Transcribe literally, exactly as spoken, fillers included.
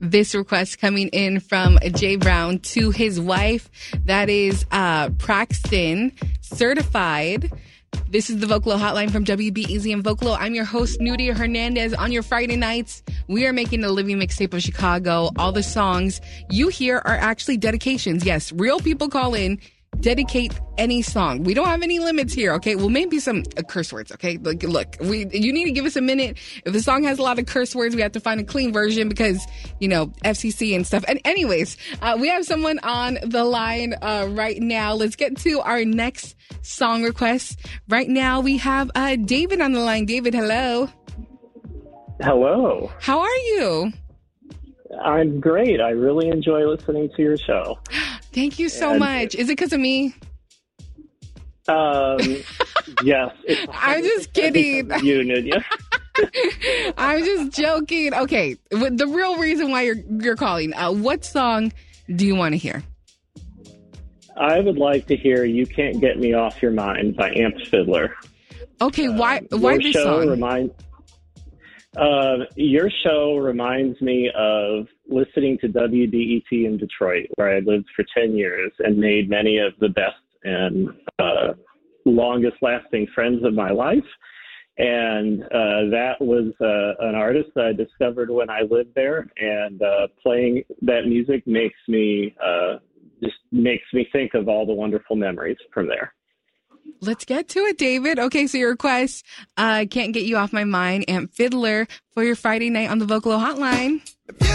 this request coming in from Jay Brown to his wife. That is uh, Praxton, certified. This is the Vocalo Hotline from W B E Z and Vocalo. I'm your host, Nudia Hernandez. On your Friday nights, we are making a living mixtape of Chicago. All the songs you hear are actually dedications. Yes, real people call in, dedicate any song. We don't have any limits here, okay? Well, maybe some uh, curse words, okay? Like, look, we you need to give us a minute. If the song has a lot of curse words, we have to find a clean version because, you know, F C C and stuff. And anyways, uh, we have someone on the line uh, right now. Let's get to our next song request. Right now, we have uh, David on the line. David, hello. Hello. How are you? I'm great. I really enjoy listening to your show. Thank you so and, much. Is it because of me? Um, yes. It's I'm just kidding. You, Nydia. I'm just joking. Okay, the real reason why you're you're calling. Uh, what song do you want to hear? I would like to hear "You Can't Get Me Off Your Mind" by Amp Fiddler. Okay, why uh, why your this show song? Remind, uh, your show reminds me of listening to W D E T in Detroit, where I lived for ten years and made many of the best and uh, longest lasting friends of my life. And uh, that was uh, an artist that I discovered when I lived there. And uh, playing that music makes me uh, just makes me think of all the wonderful memories from there. Let's get to it, David. Okay, so your request, uh, Can't Get You Off My Mind, Amp Fiddler for your Friday night on the Vocalo Hotline.